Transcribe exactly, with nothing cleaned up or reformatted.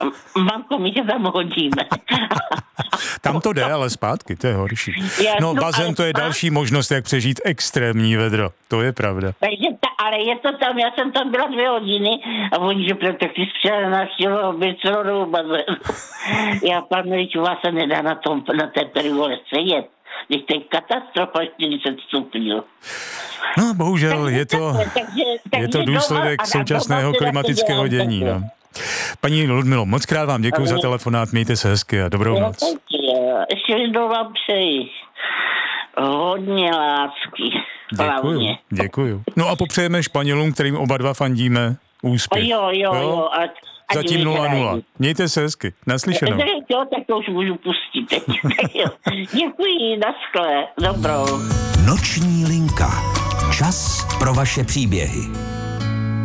Mamko, my tě tam hodíme. Tam to jde, ale zpátky, to je horší. Já, No, no bazén to je zpátky... další možnost, jak přežít extrémní vedro. To je pravda. Takže ta, ale je to tam, já jsem tam byla dvě hodiny a oni, že tak ty přijeli na štělo, byl celou dobu bazénu. Já, pan Miličů, vás se nedá na, tom, na té perigole sedět. Když to je katastrofa čtyřicet stupňů. No, bohužel, takže, je to, takže, takže je to důsledek současného klimatického dění. No. Paní Ludmilo, moc krát vám děkuji za telefonát, mějte se hezky a dobrou já noc. ještě jednou vám přeji hodně lásky. Děkuju, děkuju. No a popřejeme Španělům, kterým oba dva fandíme, úspěch. Jo, jo, jo. jo ať, Zatím nula nula. Mějte se hezky. Naslyšenou. Jo, tak to už můžu pustit teď. Děkuji, naschle. Dobrou. Noční linka. Čas pro vaše příběhy.